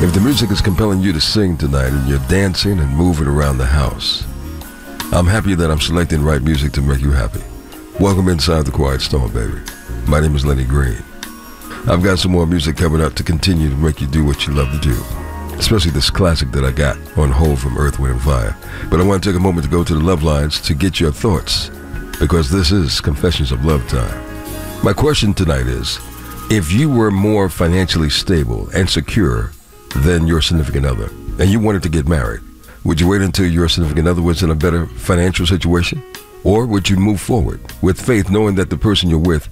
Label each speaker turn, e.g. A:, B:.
A: If the music is compelling you to sing tonight and you're dancing and moving around the house, I'm happy that I'm selecting right music to make you happy. Welcome inside the Quiet Storm, baby. My name is Lenny Green. I've got some more music coming up to continue to make you do what you love to do, especially this classic that I got on hold from Earth, Wind & Fire. But I want to take a moment to go to the love lines to get your thoughts, because this is Confessions of Love time. My question tonight is, if you were more financially stable and secure than your significant other, and you wanted to get married, would you wait until your significant other was in a better financial situation? Or would you move forward with faith, knowing that the person you're with